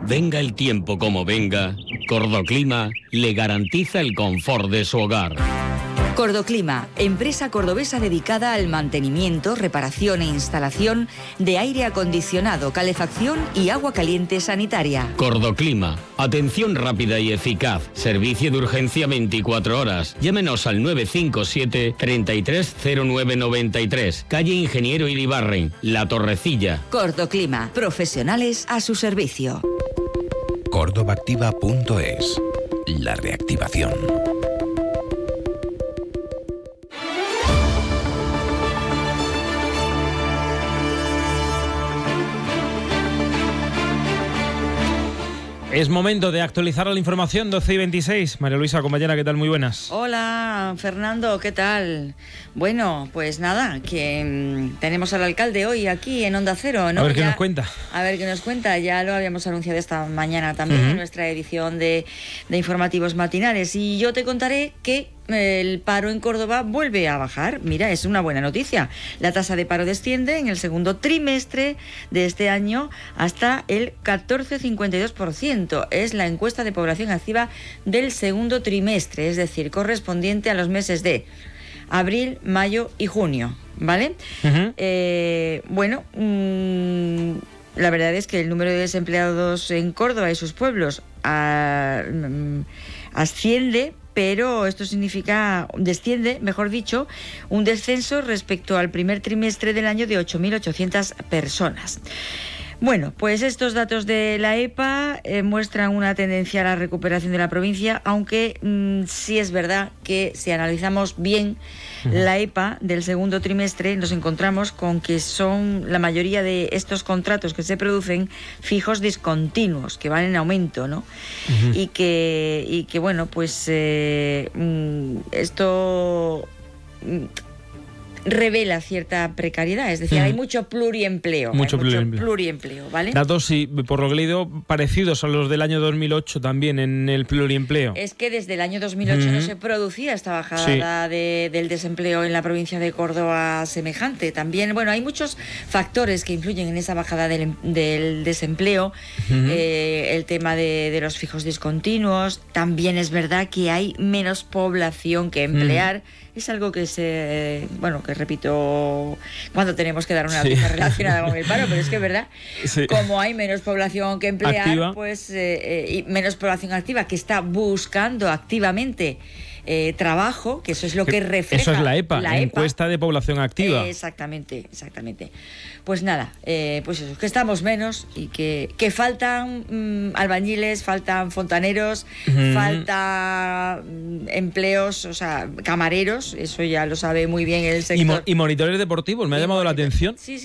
Venga el tiempo como venga, Cordoclima le garantiza el confort de su hogar. Cordoclima, empresa cordobesa dedicada al mantenimiento, reparación e instalación de aire acondicionado, calefacción y agua caliente sanitaria. Cordoclima, atención rápida y eficaz, servicio de urgencia 24 horas. Llámenos al 957 330993, calle Ingeniero Iribarren, La Torrecilla. Cordoclima, profesionales a su servicio. Cordobaactiva.es, la reactivación. Es momento de actualizar la información, 12:26. María Luisa, compañera, ¿qué tal? Muy buenas. Hola, Fernando, ¿qué tal? Bueno, pues nada, que tenemos al alcalde hoy aquí en Onda Cero, ¿no? A ver qué nos cuenta. A ver qué nos cuenta. Ya lo habíamos anunciado esta mañana también en nuestra edición de informativos matinales. Y yo te contaré que el paro en Córdoba vuelve a bajar. Mira, es una buena noticia. La tasa de paro desciende en el segundo trimestre de este año hasta el 14,52%. Es la encuesta de población activa del segundo trimestre, es decir, correspondiente a los meses de abril, mayo y junio, ¿vale? Bueno, la verdad es que el número de desempleados en Córdoba y sus pueblos asciende, pero esto desciende, mejor dicho, un descenso respecto al primer trimestre del año de 8.800 personas. Bueno, pues estos datos de la EPA muestran una tendencia a la recuperación de la provincia, aunque sí es verdad que si analizamos bien la EPA del segundo trimestre, nos encontramos con que son la mayoría de estos contratos que se producen fijos discontinuos, que van en aumento, ¿no? Y que bueno, pues esto revela cierta precariedad, es decir, hay mucho pluriempleo. Mucho pluriempleo, ¿vale? Datos, y por lo que he leído, parecidos a los del año 2008 también en el pluriempleo. Es que desde el año 2008 no se producía esta bajada del desempleo en la provincia de Córdoba semejante. También, bueno, hay muchos factores que influyen en esa bajada del desempleo. El tema de los fijos discontinuos. También es verdad que hay menos población que emplear. Es algo que que repito cuando tenemos que dar una noticia relacionada con el paro, pero es que es verdad, como hay menos población que emplear, activa, pues y menos población activa que está buscando activamente trabajo, que eso es lo que refleja. Eso es la EPA, la encuesta de población activa. Exactamente. Pues nada, pues eso, que estamos menos y que faltan albañiles, faltan fontaneros, faltan empleos, o sea, camareros, eso ya lo sabe muy bien el sector. Y monitores deportivos, me ha llamado la atención. Sí.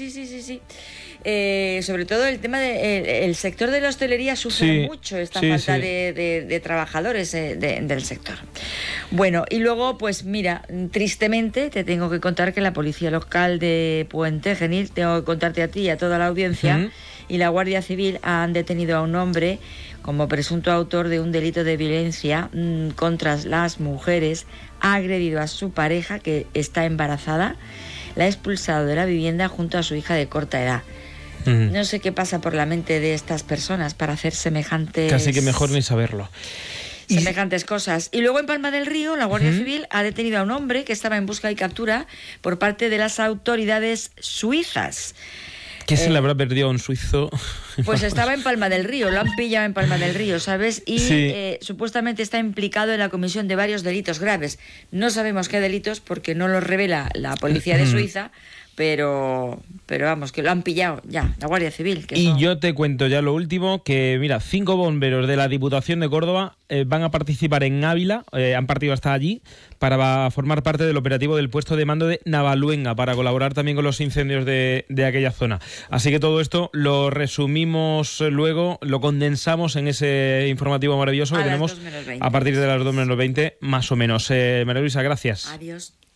Sobre todo el tema del sector de la hostelería sufre mucho esta falta de trabajadores del sector. Bueno, y luego, pues mira, tristemente te tengo que contar que la policía local de Puente Genil, tengo que contarte a ti y a toda la audiencia, y la Guardia Civil han detenido a un hombre como presunto autor de un delito de violencia contra las mujeres. Ha agredido a su pareja, que está embarazada, la ha expulsado de la vivienda junto a su hija de corta edad. No sé qué pasa por la mente de estas personas para hacer semejantes... Casi que mejor ni saberlo. Semejantes cosas. Y luego en Palma del Río, la Guardia Civil ha detenido a un hombre que estaba en busca y captura por parte de las autoridades suizas. ¿Qué se le habrá perdido a un suizo? Pues estaba en Palma del Río, lo han pillado en Palma del Río, ¿sabes? Y supuestamente está implicado en la comisión de varios delitos graves. No sabemos qué delitos porque no los revela la policía de Suiza, pero vamos, que lo han pillado ya, la Guardia Civil. Yo te cuento ya lo último, que mira, 5 bomberos de la Diputación de Córdoba van a participar en Ávila, han partido hasta allí, para formar parte del operativo del puesto de mando de Navaluenga, para colaborar también con los incendios de aquella zona. Así que todo esto lo resumimos luego, lo condensamos en ese informativo maravilloso que tenemos a partir de las 2:20, más o menos. María Luisa, gracias. Adiós.